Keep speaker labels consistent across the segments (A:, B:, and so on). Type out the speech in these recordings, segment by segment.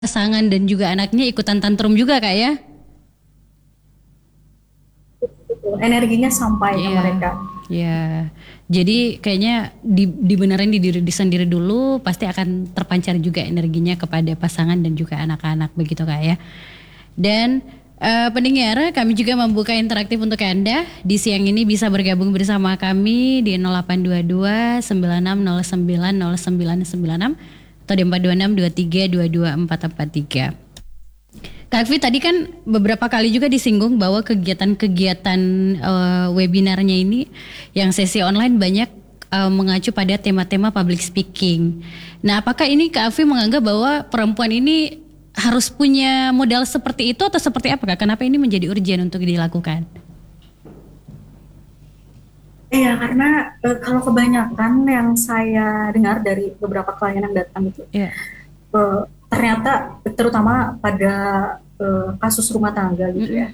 A: pasangan dan juga anaknya ikutan tantrum juga Kak ya?
B: Energinya sampai ke
A: Iya,
B: mereka.
A: iya. Jadi kayaknya dibenerin di diri sendiri dulu, pasti akan terpancar juga energinya kepada pasangan dan juga anak-anak begitu Kak ya. Dan pendengar, kami juga membuka interaktif untuk Anda. Di siang ini bisa bergabung bersama kami di 0822 9609 0996 atau di 426 23 22 443. Kak Akvi tadi kan beberapa kali juga disinggung bahwa kegiatan-kegiatan webinarnya ini yang sesi online banyak mengacu pada tema-tema public speaking. Nah, apakah ini Kak Akvi menganggap bahwa perempuan ini harus punya modal seperti itu atau seperti apa Kak? Kenapa ini menjadi urgent untuk dilakukan?
B: Iya, karena kalau kebanyakan yang saya dengar dari beberapa klien yang datang itu,
A: Ya.
B: ternyata terutama pada kasus rumah tangga gitu ya,
A: Mm-mm.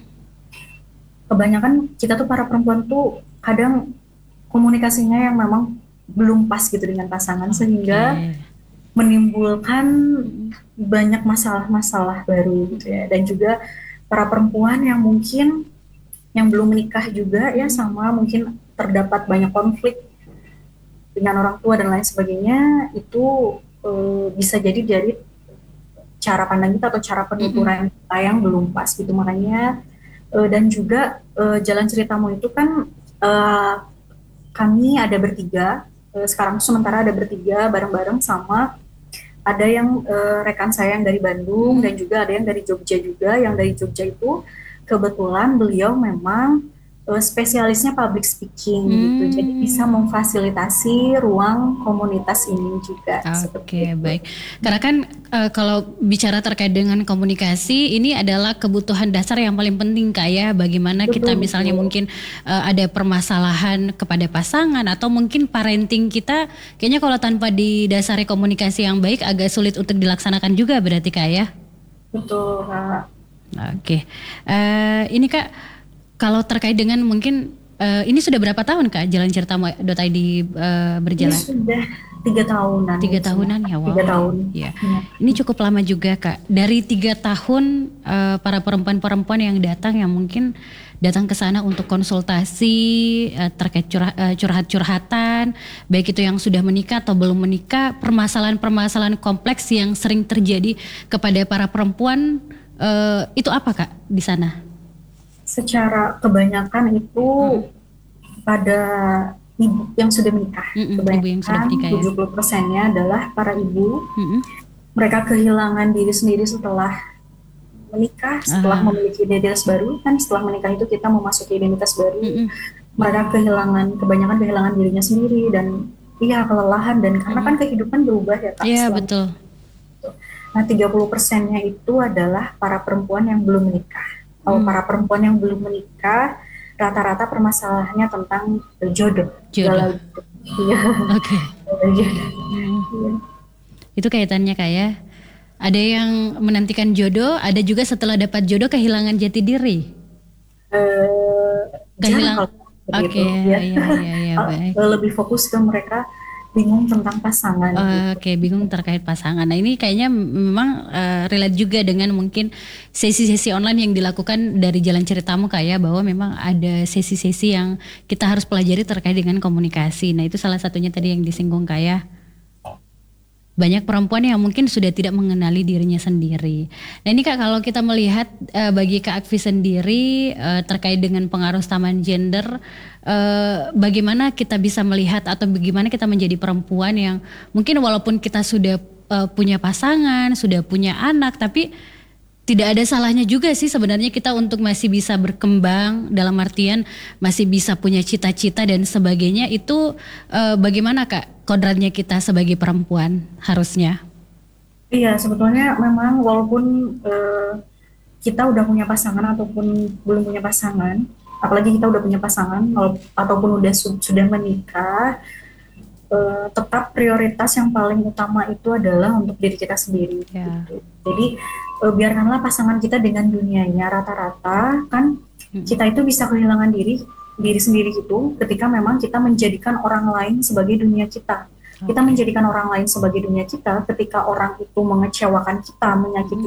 B: kebanyakan kita tuh para perempuan tuh kadang komunikasinya yang memang belum pas gitu dengan pasangan sehingga
A: Oke.
B: menimbulkan
A: Mm-mm.
B: banyak masalah-masalah baru gitu ya. Dan juga para perempuan yang mungkin yang belum menikah juga ya,
A: Mm-mm.
B: sama mungkin terdapat banyak konflik dengan orang tua dan lain sebagainya, itu bisa jadi dari cara pandang kita atau cara
A: Mm-mm.
B: penuturan kita yang belum pas gitu. Makanya dan juga jalan ceritamu itu kan eh, kami ada bertiga, sekarang sementara ada bertiga bareng-bareng, sama ada yang rekan saya yang dari Bandung dan
A: Mm-mm.
B: juga ada yang dari Jogja juga. Yang dari Jogja itu kebetulan beliau memang spesialisnya public speaking gitu, jadi bisa
A: Hmm.
B: memfasilitasi ruang komunitas ini juga seperti
A: Oke,
B: itu.
A: baik. Karena kan kalau bicara terkait dengan komunikasi, ini adalah kebutuhan dasar yang paling penting Kak ya. Bagaimana kita
B: Betul
A: misalnya
B: betul.
A: mungkin ada permasalahan kepada pasangan atau mungkin parenting kita, kayaknya kalau tanpa didasari komunikasi yang baik agak sulit untuk dilaksanakan juga berarti Kak ya.
B: Betul, Kak.
A: Oke, ini Kak, kalau terkait dengan mungkin ini sudah berapa tahun Kak Jalan Cerita .id
B: Ini
A: berjalan?
B: sudah 3 tahunan
A: Tiga
B: ini
A: tahunan
B: sebenarnya.
A: ya,
B: Tiga
A: wow.
B: tahun.
A: Ya,
B: Ya.
A: ini cukup lama juga Kak. Dari 3 tahun para perempuan-perempuan yang datang yang mungkin datang ke sana untuk konsultasi terkait curhat-curhatan, baik itu yang sudah menikah atau belum menikah, permasalahan-permasalahan kompleks yang sering terjadi kepada para perempuan itu apa Kak di sana?
B: Secara kebanyakan itu
A: Mm-mm.
B: pada ibu yang sudah menikah.
A: Mm-mm, ibu yang sudah
B: Kebanyakan
A: menikah ya.
B: 70%-nya adalah para ibu.
A: Mm-mm.
B: Mereka kehilangan diri sendiri setelah menikah, setelah
A: Ah,
B: memiliki identitas baru. Kan setelah menikah itu kita memasuki identitas baru.
A: mm-mm.
B: Mereka kebanyakan kehilangan dirinya sendiri, dan iya kelelahan, dan karena kan
A: Mm-mm.
B: kehidupan berubah ya Kak
A: Iya
B: setelah
A: betul.
B: itu. Nah, 30%-nya itu adalah para perempuan yang belum menikah. Kalau
A: Hmm,
B: para perempuan yang belum menikah, rata-rata permasalahannya tentang jodoh,
A: jodoh.
B: galau jodoh. Iya,
A: Oke.
B: galau jodoh.
A: Mm.
B: Iya.
A: Itu kaitannya Kak ya. Ada yang menantikan jodoh, ada juga setelah dapat jodoh kehilangan jati diri.
B: Eh, Jarang
A: Kehilang.
B: kalau seperti
A: Oke,
B: itu ya.
A: ya, ya, ya, baik.
B: Lebih fokus ke mereka bingung tentang pasangan gitu.
A: Oke, bingung terkait pasangan. Nah, ini kayaknya memang relate juga dengan mungkin sesi-sesi online yang dilakukan dari jalan ceritamu Kak ya, bahwa memang ada sesi-sesi yang kita harus pelajari terkait dengan komunikasi. Nah, itu salah satunya tadi yang disinggung Kak ya. Banyak perempuan yang mungkin sudah tidak mengenali dirinya sendiri. Nah ini Kak, kalau kita melihat bagi Kak Akvi sendiri terkait dengan pengaruh samaan gender, bagaimana kita bisa melihat atau bagaimana kita menjadi perempuan yang mungkin walaupun kita sudah punya pasangan, sudah punya anak, tapi tidak ada salahnya juga sih sebenarnya kita untuk masih bisa berkembang dalam artian masih bisa punya cita-cita dan sebagainya itu bagaimana Kak kodratnya kita sebagai perempuan harusnya.
B: Iya, sebetulnya memang walaupun kita udah punya pasangan ataupun belum punya pasangan, apalagi kita udah punya pasangan ataupun udah sudah menikah, tetap prioritas yang paling utama itu adalah untuk diri kita sendiri
A: Ya.
B: gitu. Jadi biarkanlah pasangan kita dengan dunianya. Rata-rata kan
A: Mm.
B: kita itu bisa kehilangan diri diri sendiri gitu ketika memang kita menjadikan orang lain sebagai dunia kita. Kita
A: Oke.
B: menjadikan orang lain sebagai dunia kita, ketika orang itu mengecewakan kita, menyakiti